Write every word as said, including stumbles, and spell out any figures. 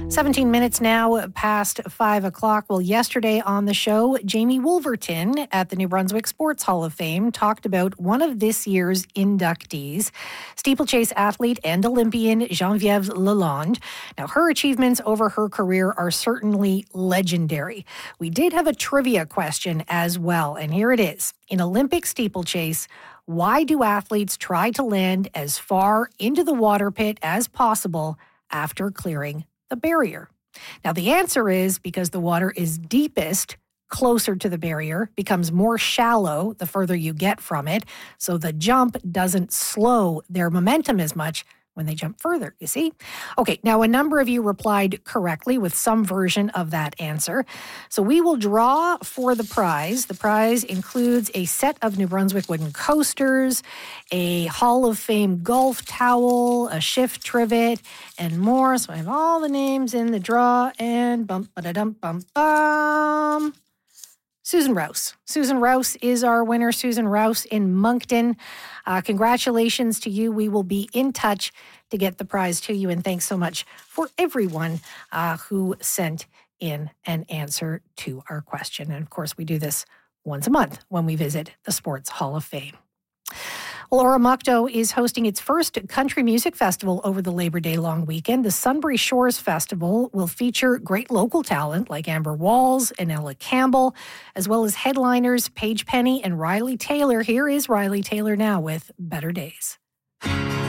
seventeen minutes now past five o'clock. Well, yesterday on the show, Jamie Wolverton at the New Brunswick Sports Hall of Fame talked about one of this year's inductees, steeplechase athlete and Olympian Geneviève Lalonde. Now, her achievements over her career are certainly legendary. We did have a trivia question as well, and here it is. In Olympic steeplechase, why do athletes try to land as far into the water pit as possible after clearing the barrier? Now, the answer is because the water is deepest closer to the barrier, becomes more shallow the further you get from it, so the jump doesn't slow their momentum as much when they jump further, you see? Okay, now a number of you replied correctly with some version of that answer. So we will draw for the prize. The prize includes a set of New Brunswick wooden coasters, a Hall of Fame golf towel, a shift trivet, and more. So I have all the names in the draw, and bum ba da dum bum bum. Susan Rouse. Susan Rouse is our winner. Susan Rouse in Moncton. Uh, congratulations to you. We will be in touch to get the prize to you. And thanks so much for everyone uh, who sent in an answer to our question. And of course, we do this once a month when we visit the Sports Hall of Fame. Well, Oromocto is hosting its first country music festival over the Labor Day long weekend. The Sunbury Shores Festival will feature great local talent like Amber Walls and Ella Campbell, as well as headliners Paige Penny and Riley Taylor. Here is Riley Taylor now with Better Days.